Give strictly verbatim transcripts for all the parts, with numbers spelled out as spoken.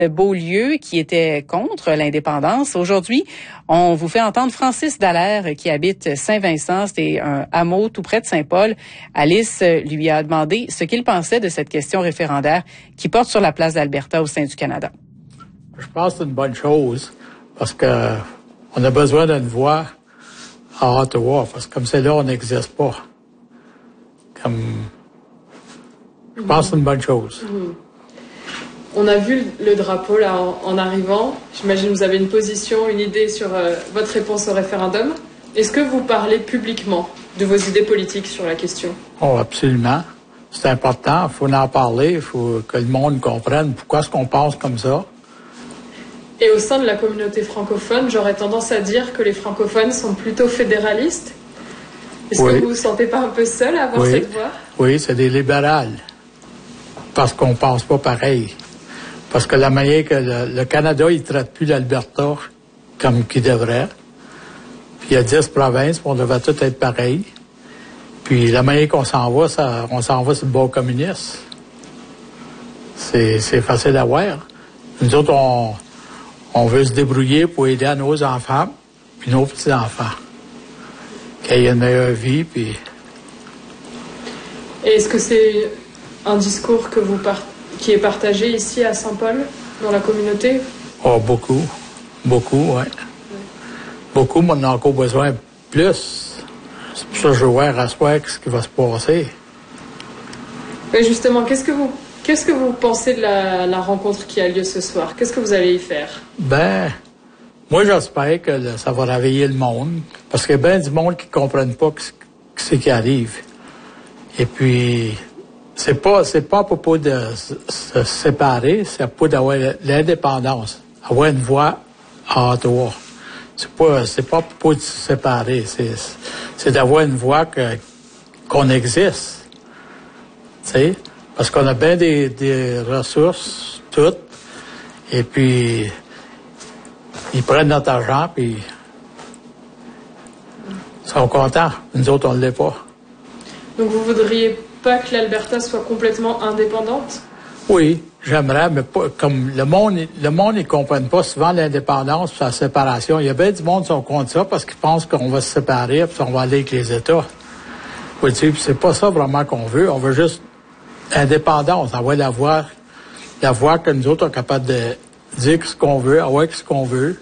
Beaulieu qui était contre l'indépendance. Aujourd'hui, on vous fait entendre Francis Dallaire qui habite Saint-Vincent, c'est un hameau tout près de Saint-Paul. Alice lui a demandé ce qu'il pensait de cette question référendaire qui porte sur la place d'Alberta au sein du Canada. Je pense que c'est une bonne chose parce que on a besoin d'une voix à Ottawa parce que comme c'est là, on n'existe pas. Comme je pense que c'est une bonne chose. Mmh. On a vu le drapeau là en, en arrivant. J'imagine que vous avez une position, une idée sur euh, votre réponse au référendum. Est-ce que vous parlez publiquement de vos idées politiques sur la question? Oh, absolument. C'est important. Il faut en parler. Il faut que le monde comprenne pourquoi est-ce qu'on pense comme ça. Et au sein de la communauté francophone, j'aurais tendance à dire que les francophones sont plutôt fédéralistes. Est-ce oui. que vous vous sentez pas un peu seul à avoir oui. cette voix? Oui, c'est des libérales. Parce qu'on pense pas pareil. Parce que la manière que le, le Canada, il traite plus l'Alberta comme qu'il devrait. Puis il y a dix provinces, puis on devrait tout être pareil. Puis la manière qu'on s'en va, ça, on s'en va sur le bord communiste. C'est, c'est facile à voir. Nous autres, on, on veut se débrouiller pour aider à nos enfants, puis nos petits-enfants. Qu'ils aient une meilleure vie, puis... Et est-ce que c'est un discours que vous partagez? Qui est partagé ici à Saint-Paul, dans la communauté? Oh, beaucoup. Beaucoup, oui. Beaucoup, mais on a encore besoin de plus. C'est pour ça que je vais voir à soir ce qui va se passer. Mais justement, qu'est-ce que vous, qu'est-ce que vous pensez de la, la rencontre qui a lieu ce soir? Qu'est-ce que vous allez y faire? Ben, moi, j'espère que là, ça va réveiller le monde. Parce qu'il y a bien du monde qui ne comprennent pas ce, ce qui arrive. Et puis... C'est pas, c'est pas à propos de se, se séparer, c'est à propos d'avoir l'indépendance, avoir une voix à Ottawa. C'est pas, c'est pas à propos de se séparer, c'est, c'est d'avoir une voix que, qu'on existe. Tu sais? Parce qu'on a bien des, des ressources, toutes, et puis, ils prennent notre argent, puis, ils sont contents. Nous autres, on ne l'est pas. Donc, vous voudriez pas que l'Alberta soit complètement indépendante? Oui, j'aimerais, mais pas comme le monde, le monde, ils comprennent pas souvent l'indépendance et la séparation. Il y a bien du monde qui sont contre ça parce qu'ils pensent qu'on va se séparer puis on va aller avec les États. Oui, tu sais, c'est pas ça vraiment qu'on veut. On veut juste indépendance, avoir la voix, la voix que nous autres sommes capables de dire ce qu'on veut, avoir ce qu'on veut.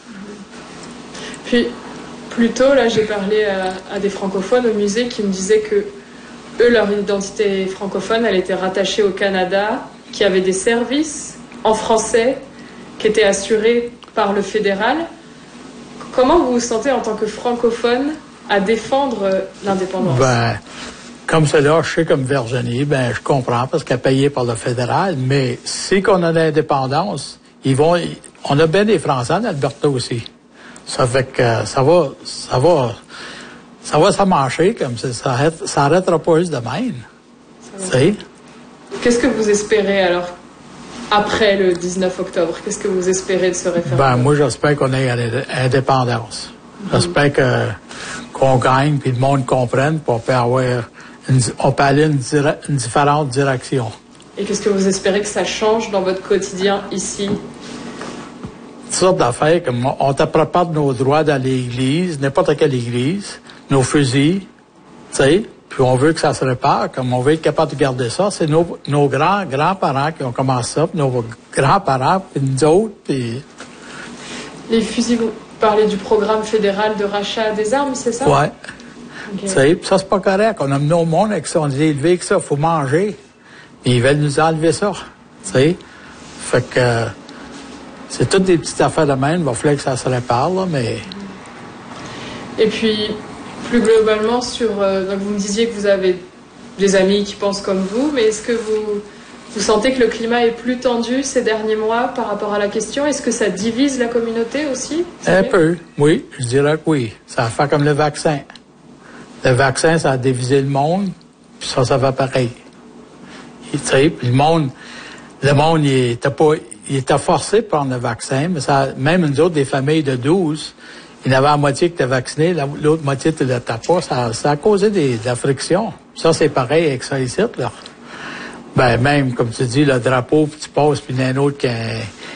Puis, plus tôt, là, j'ai parlé à, à des francophones au musée qui me disaient que eux, leur identité francophone, elle était rattachée au Canada, qui avait des services en français qui étaient assurés par le fédéral. Comment vous vous sentez en tant que francophone à défendre l'indépendance? Ben, comme c'est là, je sais comme Virginie, ben, je comprends parce qu'elle est payée par le fédéral, mais si qu'on a l'indépendance, ils vont, on a bien des Français en Alberta aussi. Ça fait que ça va, ça va, ça va se marcher comme ça, ça, ça arrêtera pas juste de même. C'est. Qu'est-ce que vous espérez alors après le dix-neuf octobre? Qu'est-ce que vous espérez de ce référendum? Ben moi j'espère qu'on ait l'indépendance. Mm-hmm. J'espère que qu'on gagne puis le monde comprenne pour avoir une, on peut aller une, une différente direction. Et qu'est-ce que vous espérez que ça change dans votre quotidien ici? Toutes sortes d'affaires comme on te prépare nos droits dans l'église, n'importe quelle église. Nos fusils, tu sais, puis on veut que ça se répare, comme on veut être capable de garder ça. C'est nos, nos grands, grands-parents qui ont commencé ça, puis nos grands-parents, puis nous autres, puis... Les fusils, vous parlez du programme fédéral de rachat des armes, c'est ça? Ouais. Okay. Tu sais, puis ça, c'est pas correct. On a mené au monde avec ça, on est élevé avec ça, il faut manger. Puis ils veulent nous enlever ça, tu sais. Fait que... Euh, c'est toutes des petites affaires de même, il va falloir que ça se répare, là, mais... Et puis... Plus globalement, sur, euh, donc vous me disiez que vous avez des amis qui pensent comme vous, mais est-ce que vous, vous sentez que le climat est plus tendu ces derniers mois par rapport à la question? Est-ce que ça divise la communauté aussi? Un peu, oui, je dirais que oui. Ça va faire comme le vaccin. Le vaccin, ça a divisé le monde, puis ça, ça va pareil. Tu sais, puis le monde, le monde, il était pas, il était forcé de prendre le vaccin, mais ça, même nous autres, des familles de douze, il y en avait la moitié qui était vacciné, l'autre moitié ne l'était pas. Ça, ça a causé des, de la friction. Ça, c'est pareil avec ça ici, là. Ben, même, comme tu dis, le drapeau, puis tu passes, puis il y en a un autre qui,